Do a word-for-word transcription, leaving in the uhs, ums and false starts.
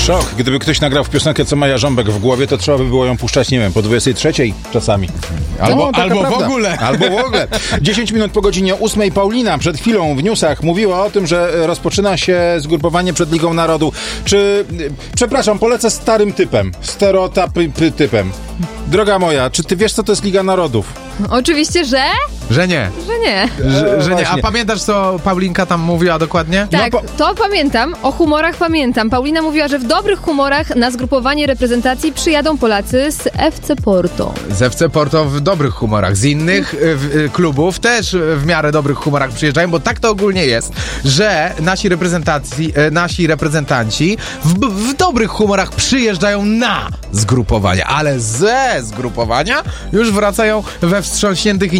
Szok. Gdyby ktoś nagrał w piosenkę, co ma Jarząbek w głowie, to trzeba by było ją puszczać, nie wiem, po dwudziestej trzeciej czasami. Albo, no, albo w ogóle. Albo w ogóle. dziesięć minut po godzinie ósmej. Paulina przed chwilą w newsach mówiła o tym, że rozpoczyna się zgrupowanie przed Ligą Narodu. Czy, przepraszam, polecę starym typem, stereotypem. Droga moja, czy ty wiesz, co to jest Liga Narodów? Oczywiście, że? Że nie. Że nie. Że, że nie. A Właśnie. pamiętasz, co Paulinka tam mówiła dokładnie? Tak, No, po- to pamiętam. O humorach pamiętam. Paulina mówiła, że w dobrych humorach na zgrupowanie reprezentacji przyjadą Polacy z F C Porto. Z F C Porto w dobrych humorach. Z innych y, y, klubów też w miarę dobrych humorach przyjeżdżają, bo tak to ogólnie jest, że nasi reprezentacji, y, nasi reprezentanci w, w dobrych humorach przyjeżdżają na zgrupowania, ale ze zgrupowania już wracają we wstrząśniętych i